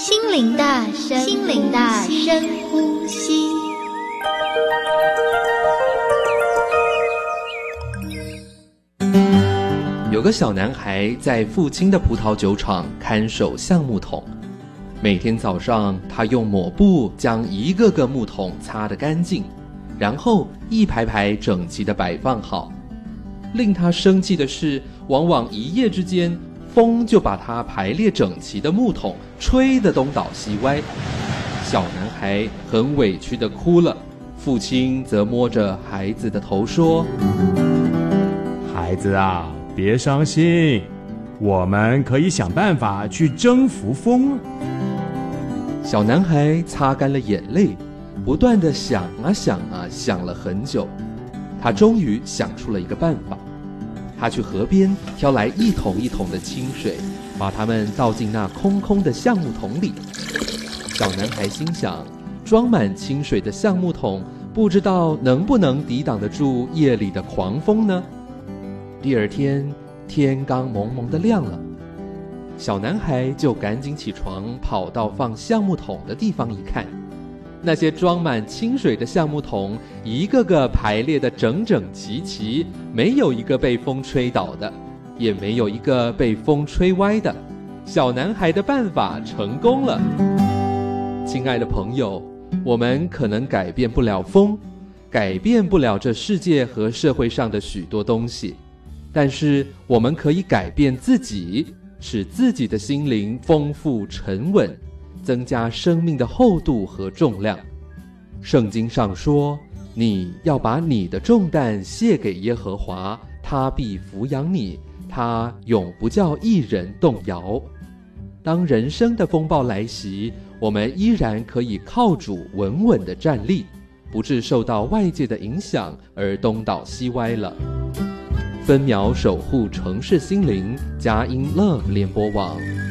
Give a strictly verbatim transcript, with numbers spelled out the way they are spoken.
心灵的深心灵的深呼吸。 有个小男孩在父亲的葡萄酒厂看守橡木桶，每天早上他用抹布将一个个木桶擦得干净，然后一排排整齐地摆放好。令他生气的是，往往一夜之间，风就把他排列整齐的木桶吹得东倒西歪。小男孩很委屈地哭了，父亲则摸着孩子的头说： 孩子啊，别伤心，我们可以想办法去征服风。 小男孩擦干了眼泪，不断地想啊想啊，想了很久，他终于想出了一个办法。他去河边挑来一桶一桶的清水，把它们倒进那空空的橡木桶里。小男孩心想，装满清水的橡木桶不知道能不能抵挡得住夜里的狂风呢？第二天天刚蒙蒙的亮了，小男孩就赶紧起床，跑到放橡木桶的地方一看，那些装满清水的橡木桶一个个排列得整整齐齐，没有一个被风吹倒的，也没有一个被风吹歪的。小男孩的办法成功了。亲爱的朋友，我们可能改变不了风，改变不了这世界和社会上的许多东西，但是我们可以改变自己，使自己的心灵丰富沉稳，增加生命的厚度和重量。圣经上说，你要把你的重担卸给耶和华，他必抚养你，他永不叫一人动摇。当人生的风暴来袭，我们依然可以靠主稳稳地站立，不致受到外界的影响而东倒西歪了。分秒守护城市心灵，佳音 Love 联播网。